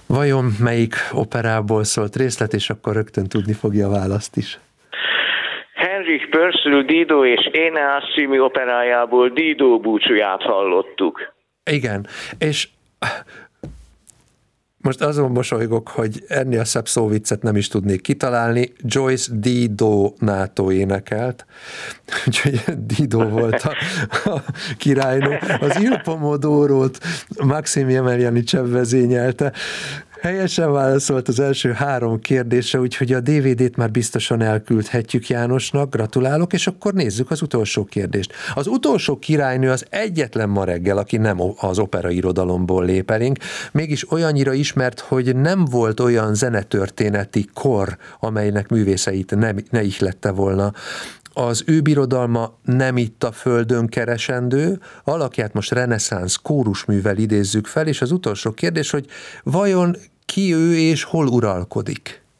Vajon melyik operából szólt részlet, és akkor rögtön tudni fogja a választ is. Henrik Purcell Dido és Éneas című operájából Dido búcsúját hallottuk. Igen, és most azon mosolygok, hogy ennél szebb szóviccet nem is tudnék kitalálni. Joyce Dido énekelt, úgyhogy Dido volt a királynő. Az Il Pomodorót Maxim Jemeljanicsev vezényelte. Helyesen válaszolt az első 3 kérdésre, úgyhogy a DVD-t már biztosan elküldhetjük Jánosnak, gratulálok, és akkor nézzük az utolsó kérdést. Az utolsó királynő az egyetlen ma reggel, aki nem az operairodalomból lép elénk, mégis olyannyira ismert, hogy nem volt olyan zenetörténeti kor, amelynek művészeit ne ihlette volna. Az ő birodalma nem itt a földön keresendő, alakját most reneszánsz kórusművel idézzük fel, és az utolsó kérdés, hogy vajon ki ő és hol uralkodik?